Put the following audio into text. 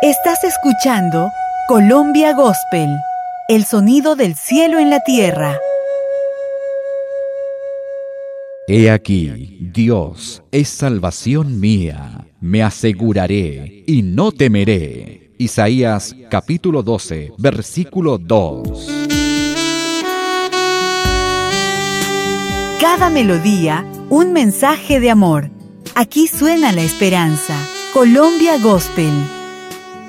Estás escuchando Colombia Gospel, el sonido del cielo en la tierra. He aquí, Dios es salvación mía, me aseguraré y no temeré. Isaías capítulo 12, versículo 2. Cada melodía, un mensaje de amor. Aquí suena la esperanza. Colombia Gospel.